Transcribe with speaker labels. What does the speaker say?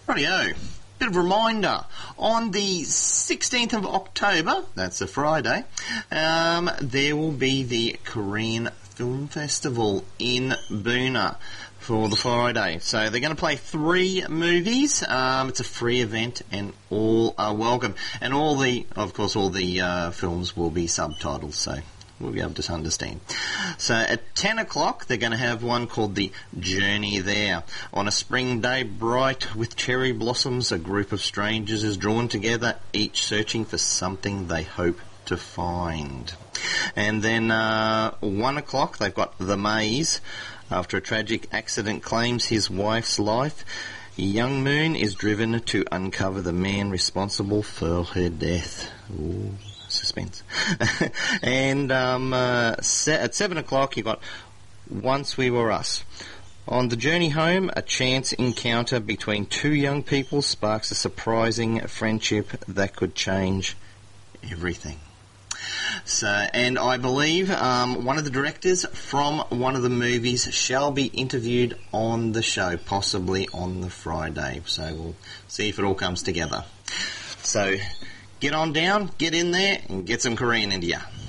Speaker 1: Rightio. Bit of a reminder, on the 16th of October, that's a Friday, there will be the Korean Film Festival in Boonah for the Friday. So they're going to play 3 movies. It's a free event and all are welcome. And all the films will be subtitled, so we'll be able to understand. So at 10 o'clock, they're going to have one called The Journey there. On a spring day, bright with cherry blossoms, a group of strangers is drawn together, each searching for something they hope to find. And then 1 o'clock, they've got The Maze. After a tragic accident claims his wife's life, Young Moon is driven to uncover the man responsible for her death. Ooh. Suspense. And at 7 o'clock, you got Once We Were Us. On the journey home, a chance encounter between 2 young people sparks a surprising friendship that could change everything. So, and I believe one of the directors from one of the movies shall be interviewed on the show, possibly on the Friday. So we'll see if it all comes together. So get on down, get in there, and get some Korean into you.